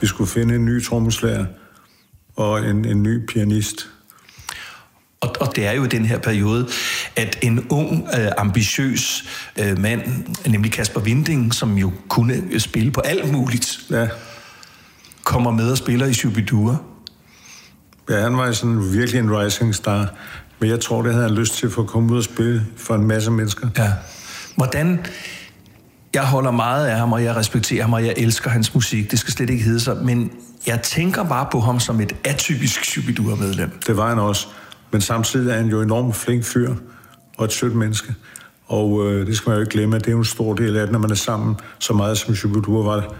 vi skulle finde en ny trommeslager og en ny pianist. Og det er jo den her periode, at en ung, ambitiøs mand, nemlig Kasper Winding, som jo kunne spille på alt muligt, kommer med og spiller i Shubidua. Ja, han var sådan virkelig en rising star, men jeg tror, det havde han lyst til for at komme ud og spille for en masse mennesker. Ja. Hvordan... Jeg holder meget af ham, og jeg respekterer ham, og jeg elsker hans musik. Det skal slet ikke hedde sig, men jeg tænker bare på ham som et atypisk Shubidua-medlem. Det var han også, men samtidig er han jo enormt flink fyr og et sødt menneske. Og det skal man jo ikke glemme, at det er jo en stor del af det, når man er sammen så meget som Shubidua var